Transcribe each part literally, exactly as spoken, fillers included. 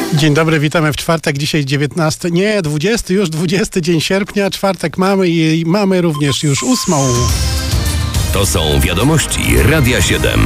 Dzień dobry, witamy w czwartek, dzisiaj dziewiętnasty, nie, dwudziesty, już dwudziesty dzień sierpnia, czwartek mamy i mamy również już ósmą. To są wiadomości Radia siedem.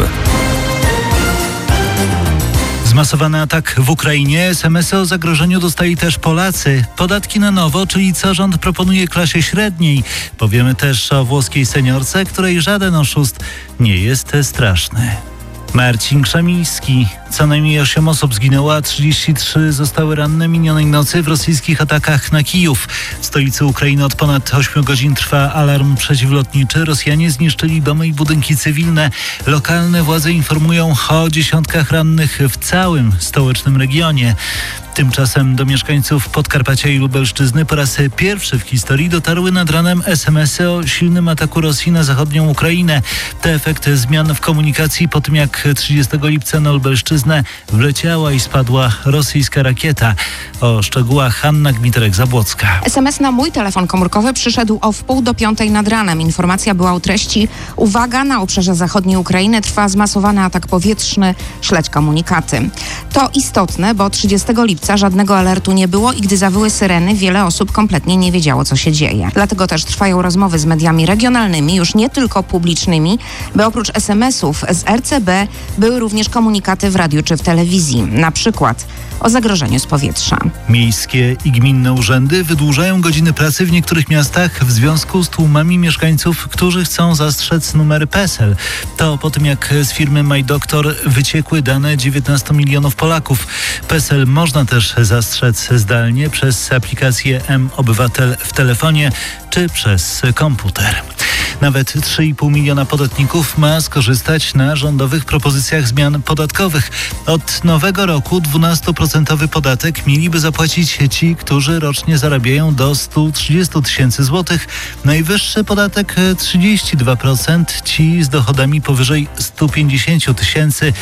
Zmasowany atak w Ukrainie. es em esy o zagrożeniu dostali też Polacy. Podatki na nowo, czyli co rząd proponuje klasie średniej. Powiemy też o włoskiej seniorce, której żaden oszust nie jest straszny. Marcin Krzemiński. Co najmniej osiem osób zginęło, a trzydzieści trzy zostały ranne minionej nocy w rosyjskich atakach na Kijów. W stolicy Ukrainy od ponad ośmiu godzin trwa alarm przeciwlotniczy. Rosjanie zniszczyli domy i budynki cywilne. Lokalne władze informują o dziesiątkach rannych w całym stołecznym regionie. Tymczasem do mieszkańców Podkarpacia i Lubelszczyzny po raz pierwszy w historii dotarły nad ranem es em esy o silnym ataku Rosji na zachodnią Ukrainę. To efekt zmian w komunikacji po tym, jak trzydziestego lipca na Lubelszczyznę wleciała i spadła rosyjska rakieta. O szczegółach Hanna Gmiterek-Zabłocka. es em es na mój telefon komórkowy przyszedł o wpół do piątej nad ranem. Informacja była o treści: uwaga, na obszarze zachodniej Ukrainy trwa zmasowany atak powietrzny, śledź komunikaty. To istotne, bo trzydziestego lipca żadnego alertu nie było i gdy zawyły syreny, wiele osób kompletnie nie wiedziało, co się dzieje. Dlatego też trwają rozmowy z mediami regionalnymi, już nie tylko publicznymi, by oprócz es em esów z er ce be były również komunikaty w radiu czy w telewizji. Na przykład o zagrożeniu z powietrza. Miejskie i gminne urzędy wydłużają godziny pracy w niektórych miastach w związku z tłumami mieszkańców, którzy chcą zastrzec numery pe es el. To po tym, jak z firmy MyDoktor wyciekły dane dziewiętnastu milionów Polaków. pe es el można też zastrzec zdalnie przez aplikację M-Obywatel w telefonie czy przez komputer. Nawet trzy i pół miliona podatników ma skorzystać na rządowych propozycjach zmian podatkowych. Od nowego roku dwunastoprocentowy podatek mieliby zapłacić ci, którzy rocznie zarabiają do stu trzydziestu tysięcy złotych. Najwyższy podatek trzydzieści dwa procent, ci z dochodami powyżej stu pięćdziesięciu tysięcy,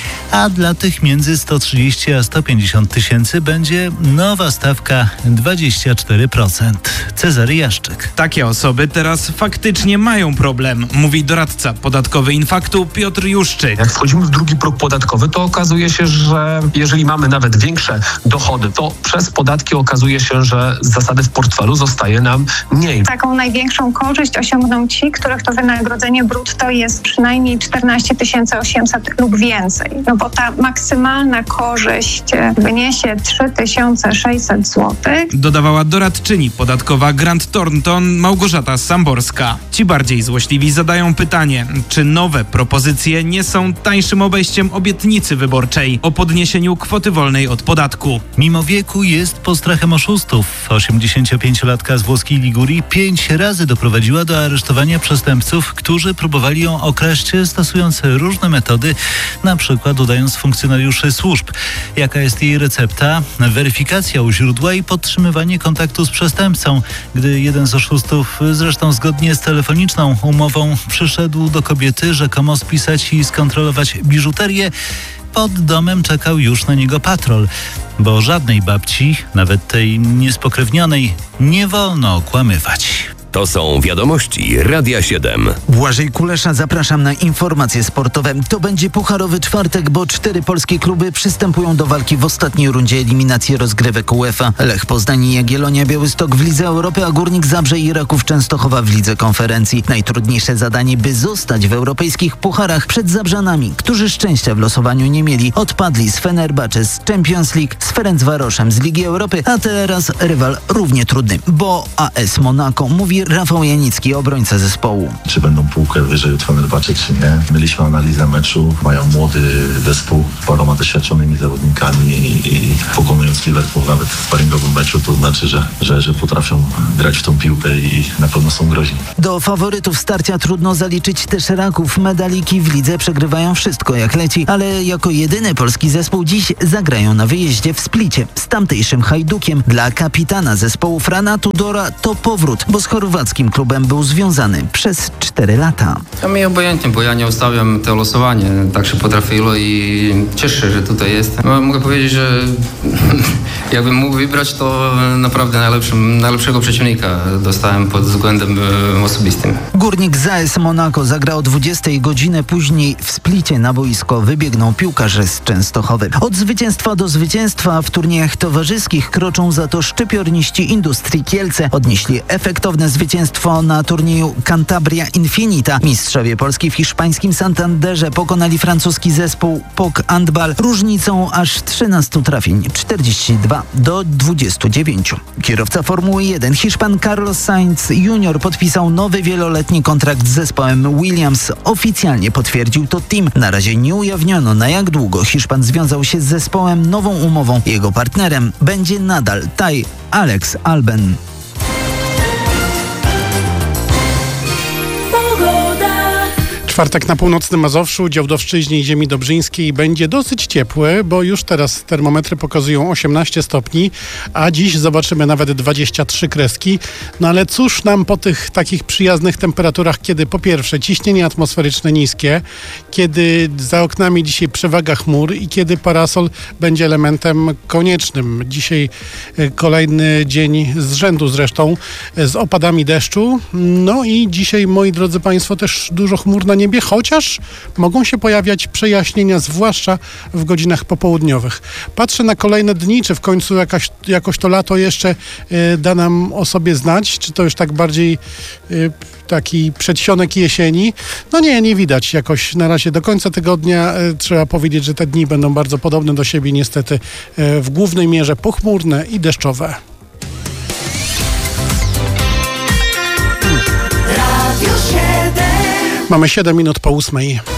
a dla tych między sto trzydzieści a sto pięćdziesiąt tysięcy będzie nowa stawka dwadzieścia cztery procent. Cezary Jaszczyk. Takie osoby teraz faktycznie mają problem, mówi doradca podatkowy Infaktu Piotr Juszczyk. Jak wchodzimy w drugi próg podatkowy, to okazuje się, że jeżeli mamy nawet większe dochody, to przez podatki okazuje się, że z zasady w portfelu zostaje nam mniej. Taką największą korzyść osiągną ci, których to wynagrodzenie brutto jest przynajmniej czternaście tysięcy osiemset lub więcej. No bo ta maksymalna korzyść wyniesie trzy tysiące sześćset złotych. Dodawała doradczyni podatkowa Grant Thornton Małgorzata Samborska. Ci bardziej złośliwi zadają pytanie, czy nowe propozycje nie są tańszym obejściem obietnicy wyborczej o podniesieniu kwoty wolnej od podatku. Mimo wieku jest postrachem oszustów. osiemdziesięciopięciolatka z włoskiej Ligurii pięć razy doprowadziła do aresztowania przestępców, którzy próbowali ją okraść, stosując różne metody, na przykład udając funkcjonariuszy służb. Jaka jest jej recepta? Weryfikacja u źródła i podtrzymywanie kontaktu z przestępcą. Gdy jeden z oszustów, zresztą zgodnie z telefoniczną umową, przyszedł do kobiety rzekomo spisać i skontrolować biżuterię, pod domem czekał już na niego patrol, bo żadnej babci, nawet tej niespokrewnionej, nie wolno okłamywać. To są wiadomości Radia siedem. Błażej Kulesza, zapraszam na informacje sportowe. To będzie pucharowy czwartek, bo cztery polskie kluby przystępują do walki w ostatniej rundzie eliminacji rozgrywek UEFA. Lech Poznań i Jagiellonia Białystok w Lidze Europy, a Górnik Zabrze i Raków Częstochowa w Lidze Konferencji. Najtrudniejsze zadanie, by zostać w europejskich pucharach przed Zabrzanami, którzy szczęścia w losowaniu nie mieli. Odpadli z Fenerbahce z Champions League, z Ferencvaroszem z Ligi Europy, a teraz rywal równie trudny, bo A S Monako, mówi Rafał Janicki, obrońca zespołu. Czy będą półkę wyżej od Fenerbahce, czy nie? Mieliśmy analizę meczu, mają młody zespół, paroma doświadczonymi zawodnikami i, i pokonując Liverpool nawet w sparingowym meczu, to znaczy, że, że, że potrafią grać w tą piłkę i na pewno są groźni. Do faworytów starcia trudno zaliczyć też Raków. Medaliki w lidze przegrywają wszystko jak leci, ale jako jedyny polski zespół dziś zagrają na wyjeździe w Splicie z tamtejszym Hajdukiem. Dla kapitana zespołu Frana Tudora to powrót, bo z Chorwacji chorwackim klubem był związany przez cztery lata. To mi obojętnie, bo ja nie ustawiam to losowanie. Tak się potrafiło i cieszę się, że tutaj jestem. No, mogę powiedzieć, że jakbym mógł wybrać, to naprawdę najlepszym, najlepszego przeciwnika dostałem pod względem osobistym. Górnik z A S Monaco zagra o dwudziestej godziny, później w Splicie na boisko wybiegną piłkarze z Częstochowy. Od zwycięstwa do zwycięstwa w turniejach towarzyskich kroczą za to szczypiorniści Industrii Kielce. Odnieśli efektowne zwycięstwo na turnieju Cantabria Infinita. Mistrzowie Polski w hiszpańskim Santanderze pokonali francuski zespół P O K Handball różnicą aż trzynastu trafień, czterdzieści dwa do dwudziestu dziewięciu. Kierowca Formuły jeden Hiszpan Carlos Sainz junior podpisał nowy wieloletni kontrakt z zespołem Williams. Oficjalnie potwierdził to team. Na razie nie ujawniono, na jak długo Hiszpan związał się z zespołem nową umową. Jego partnerem będzie nadal Taj Alex Alben. Czwartek na północnym Mazowszu, Działdowszczyźnie i ziemi dobrzyńskiej będzie dosyć ciepły, bo już teraz termometry pokazują osiemnaście stopni, a dziś zobaczymy nawet dwadzieścia trzy kreski. No ale cóż nam po tych takich przyjaznych temperaturach, kiedy po pierwsze ciśnienie atmosferyczne niskie, kiedy za oknami dzisiaj przewaga chmur i kiedy parasol będzie elementem koniecznym. Dzisiaj kolejny dzień z rzędu zresztą z opadami deszczu. No i dzisiaj, moi drodzy Państwo, też dużo chmur na niebie. Chociaż mogą się pojawiać przejaśnienia, zwłaszcza w godzinach popołudniowych. Patrzę na kolejne dni, czy w końcu jakaś, jakoś to lato jeszcze y, da nam o sobie znać, czy to już tak bardziej y, taki przedsionek jesieni. No nie, nie widać jakoś na razie do końca tygodnia. Y, trzeba powiedzieć, że te dni będą bardzo podobne do siebie, niestety y, w głównej mierze pochmurne i deszczowe. Mamy siedem minut po ósmej.